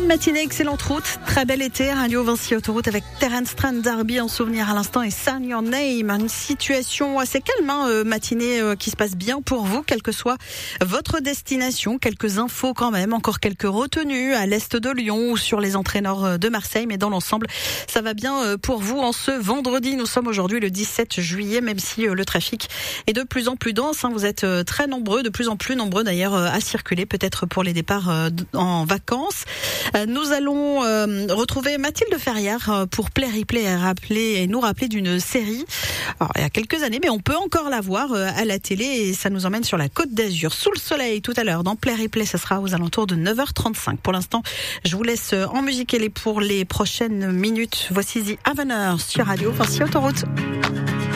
matinée, excellente route, très bel été, Radio Vinci Autoroute avec Terence Trent D'Arby en souvenir à l'instant et Sign Your Name. Une situation assez calme, matinée qui se passe bien pour vous, quelle que soit votre destination. Quelques infos quand même, encore quelques retenues à l'est de Lyon ou sur les entrées nord de Marseille, mais dans l'ensemble, ça va bien pour vous en ce vendredi. Nous sommes aujourd'hui le 17 juillet, même si le trafic est de plus en plus dense. Vous êtes très nombreux, de plus en plus nombreux d'ailleurs à circuler, peut-être pour les départs en vacances. Nous allons retrouver Mathilde Ferrière pour Play Replay et nous rappeler d'une série. Alors, il y a quelques années, mais on peut encore la voir à la télé et ça nous emmène sur la Côte d'Azur, sous le soleil tout à l'heure. Dans Play Replay, ça sera aux alentours de 9h35. Pour l'instant, je vous laisse en musique pour les prochaines minutes. Voici The Avenger sur Radio Vinci Autoroute.